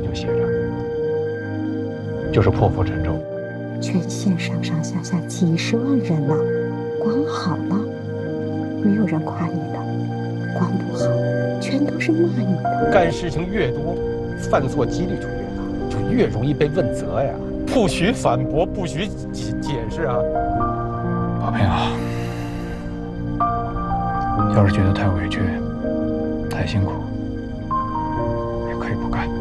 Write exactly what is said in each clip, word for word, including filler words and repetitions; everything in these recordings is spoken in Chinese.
就写着，就是破釜沉舟。 全县上上下下几十万人呢，光好了，没有人夸你的；光不好，全都是骂你的。 干事情越多，犯错几率就越大，就越容易被问责呀。不许反驳，不许解解释啊！ 宝平啊，要是觉得太委屈、太辛苦，也可以不干。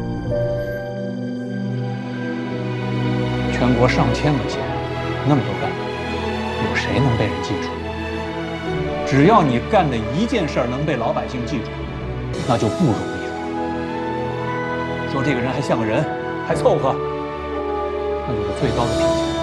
全国上千个县，那么多干部，有谁能被人记住？只要你干的一件事儿能被老百姓记住，那就不容易了。说这个人还像个人，还凑合，那就是最高的评价。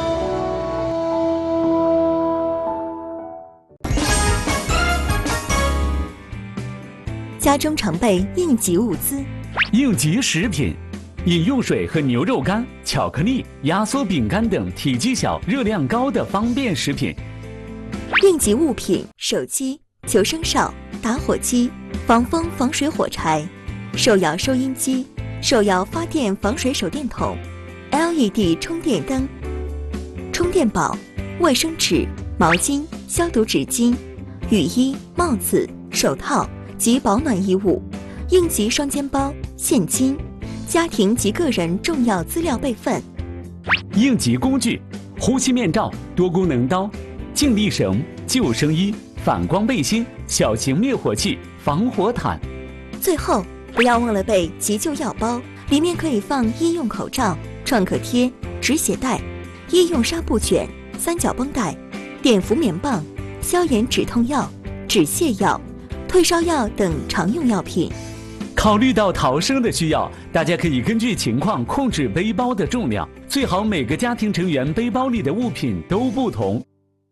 家中常备应急物资， 应急食品。饮用水和牛肉干、巧克力、压缩饼干等体积小、热量高的方便食品。 应急物品：手机、救生哨、打火机、防风防水火柴、手摇收音机、手摇发电防水手电筒、L E D 充电灯、充电宝、卫生纸、毛巾、消毒纸巾、雨衣、帽子、手套及保暖衣物、应急双肩包、现金。家庭及个人重要资料备份。 应急工具：呼吸面罩、多功能刀、静力绳、救生衣、反光背心、小型灭火器、防火毯。 最后，不要忘了备急救药包，里面可以放医用口罩、创可贴、止血带、医用纱布卷、三角绷带、碘伏棉棒、消炎止痛药、止泻药、退烧药等常用药品。 考虑到逃生的需要，大家可以根据情况控制背包的重量，最好每个家庭成员背包里的物品都不同。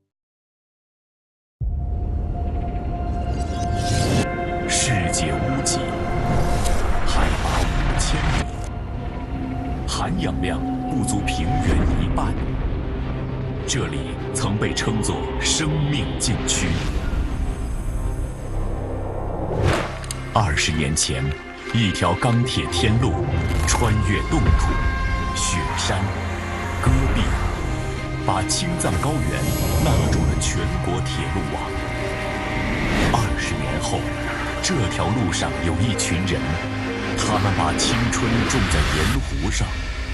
世界屋脊，海拔五千米，含氧量不足平原一半。这里曾被称作生命禁区。二十年前，一条钢铁天路穿越冻土、雪山、戈壁，把青藏高原纳入了全国铁路网。二十年后，这条路上有一群人，他们把青春种在盐湖上，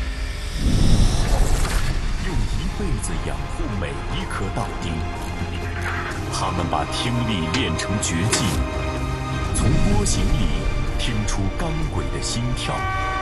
用一辈子养护每一颗稻丁。他们把听力练成绝技，从波形里听出钢轨的心跳。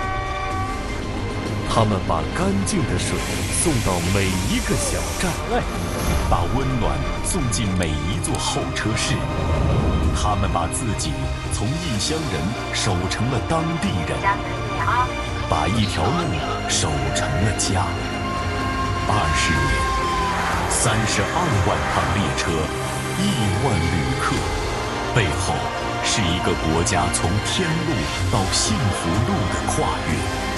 他们把干净的水送到每一个小站，把温暖送进每一座候车室。他们把自己从异乡人守成了当地人，把一条路守成了家。二十年，三十二万趟列车，亿万旅客，背后是一个国家从天路到幸福路的跨越。